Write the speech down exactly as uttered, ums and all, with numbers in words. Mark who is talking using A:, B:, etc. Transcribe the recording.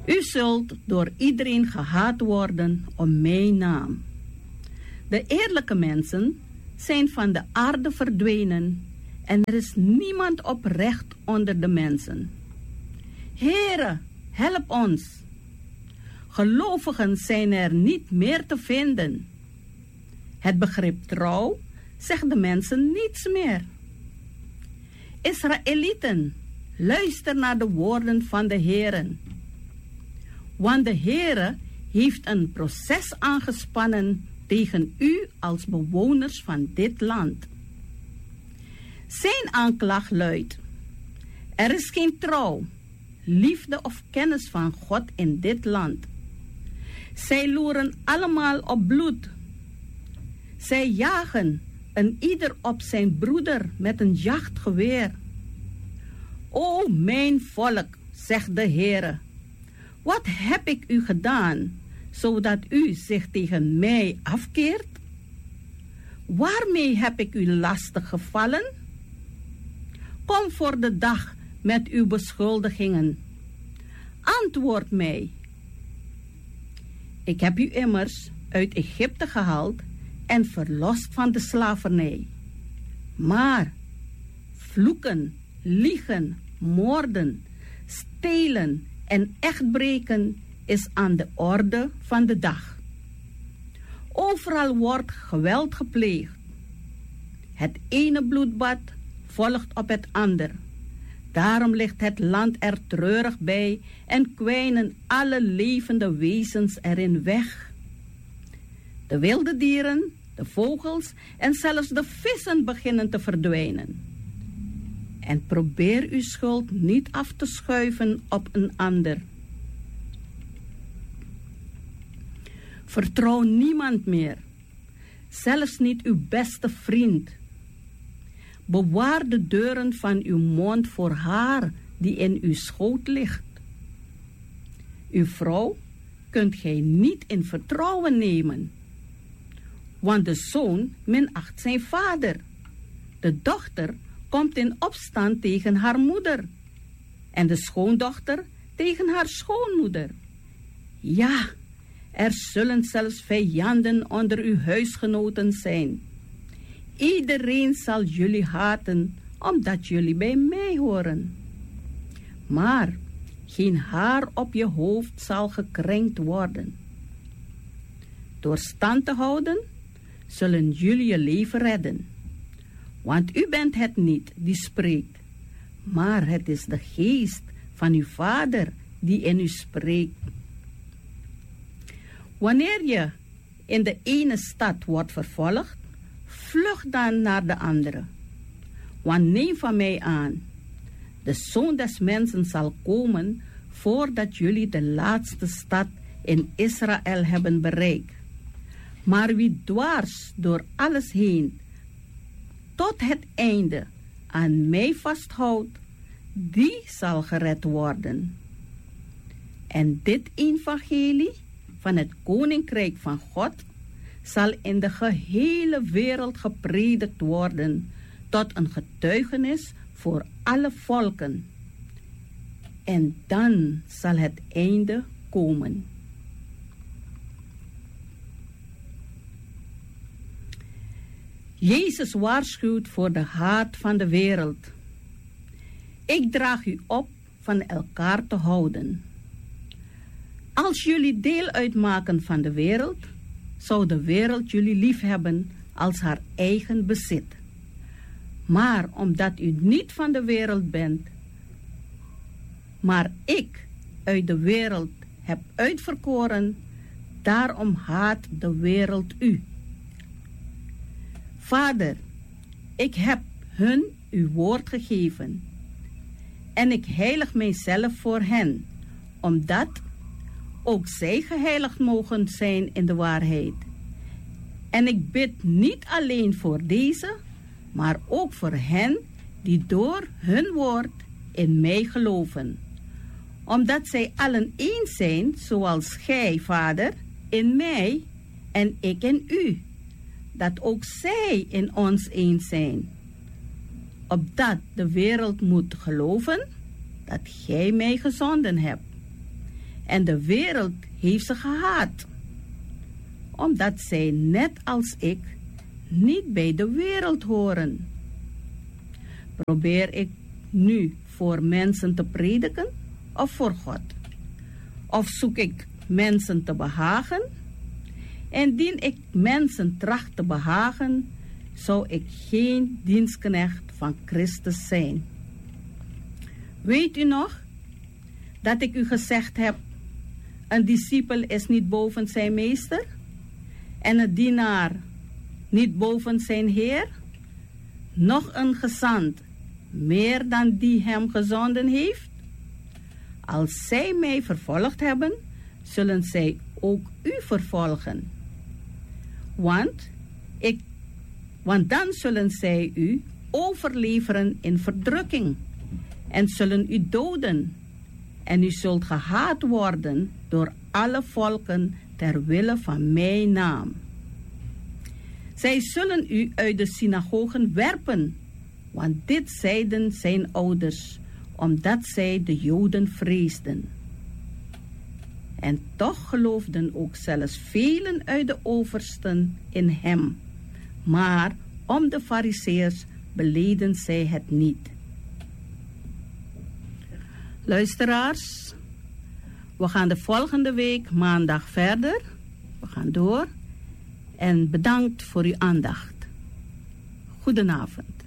A: U zult door iedereen gehaat worden om mijn naam. De eerlijke mensen zijn van de aarde verdwenen en er is niemand oprecht onder de mensen. Heere, help ons. Gelovigen zijn er niet meer te vinden. Het begrip trouw zegt de mensen niets meer. Israëlieten, luister naar de woorden van de Heere. Want de Heere heeft een proces aangespannen tegen u als bewoners van dit land. Zijn aanklacht luidt: er is geen trouw, liefde of kennis van God in dit land. Zij loeren allemaal op bloed. Zij jagen een ieder op zijn broeder met een jachtgeweer. O mijn volk, zegt de Heere, wat heb ik u gedaan, zodat u zich tegen mij afkeert? Waarmee heb ik u lastig gevallen? Kom voor de dag met uw beschuldigingen. Antwoord mij. Ik heb u immers uit Egypte gehaald en verlost van de slavernij. Maar vloeken, liegen, moorden, stelen en echtbreken is aan de orde van de dag. Overal wordt geweld gepleegd. Het ene bloedbad volgt op het ander. Daarom ligt het land er treurig bij en kwijnen alle levende wezens erin weg. De wilde dieren, de vogels en zelfs de vissen beginnen te verdwijnen. En probeer uw schuld niet af te schuiven op een ander. Vertrouw niemand meer, zelfs niet uw beste vriend. Bewaar de deuren van uw mond voor haar die in uw schoot ligt. Uw vrouw kunt gij niet in vertrouwen nemen, want de zoon minacht zijn vader. De dochter komt in opstand tegen haar moeder en de schoondochter tegen haar schoonmoeder. Ja, er zullen zelfs vijanden onder uw huisgenoten zijn. Iedereen zal jullie haten, omdat jullie bij mij horen. Maar geen haar op je hoofd zal gekrenkt worden. Door stand te houden, zullen jullie je leven redden. Want u bent het niet die spreekt, maar het is de geest van uw Vader die in u spreekt. Wanneer je in de ene stad wordt vervolgd, vlucht dan naar de andere. Want neem van mij aan, de Zoon des Mensen zal komen voordat jullie de laatste stad in Israël hebben bereikt. Maar wie dwars door alles heen tot het einde aan mij vasthoudt, die zal gered worden. En dit evangelie van het Koninkrijk van God zal in de gehele wereld gepredikt worden tot een getuigenis voor alle volken. En dan zal het einde komen. Jezus waarschuwt voor de haat van de wereld. Ik draag u op van elkaar te houden. Als jullie deel uitmaken van de wereld, zou de wereld jullie liefhebben als haar eigen bezit. Maar omdat u niet van de wereld bent, maar ik uit de wereld heb uitverkoren, daarom haat de wereld u. Vader, ik heb hun uw woord gegeven en ik heilig mijzelf voor hen, omdat ook zij geheiligd mogen zijn in de waarheid. En ik bid niet alleen voor deze, maar ook voor hen die door hun woord in mij geloven. Omdat zij allen één zijn, zoals gij, Vader, in mij en ik in u. Dat ook zij in ons één zijn. Opdat de wereld moet geloven dat gij mij gezonden hebt. En de wereld heeft ze gehaat, omdat zij net als ik niet bij de wereld horen. Probeer ik nu voor mensen te prediken of voor God? Of zoek ik mensen te behagen? Indien ik mensen tracht te behagen, zou ik geen dienstknecht van Christus zijn. Weet u nog dat ik u gezegd heb, een discipel is niet boven zijn meester en een dienaar niet boven zijn heer? Nog een gezant meer dan die hem gezonden heeft? Als zij mij vervolgd hebben, zullen zij ook u vervolgen. Want, ik, want dan zullen zij u overleveren in verdrukking en zullen u doden. En u zult gehaat worden door alle volken ter wille van mijn naam. Zij zullen u uit de synagogen werpen, want dit zeiden zijn ouders, omdat zij de Joden vreesden. En toch geloofden ook zelfs velen uit de oversten in hem. Maar om de Farizeeërs beleden zij het niet. Luisteraars, we gaan de volgende week maandag verder. We gaan door. En bedankt voor uw aandacht. Goedenavond.